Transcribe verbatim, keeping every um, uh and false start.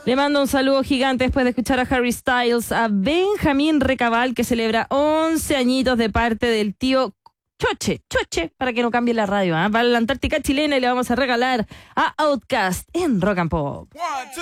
Le mando un saludo gigante después de escuchar a Harry Styles, a Benjamín Recabal, que celebra once añitos de parte del tío Choche, Choche, para que no cambie la radio, ¿eh? Para la Antártica chilena y le vamos a regalar a Outkast en Rock and Pop.